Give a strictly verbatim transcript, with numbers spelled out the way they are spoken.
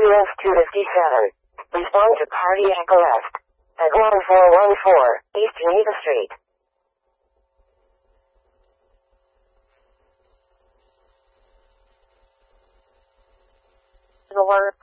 ambulance two fifty-seven. Respond to cardiac arrest at one four one four East Geneva Street. Alert.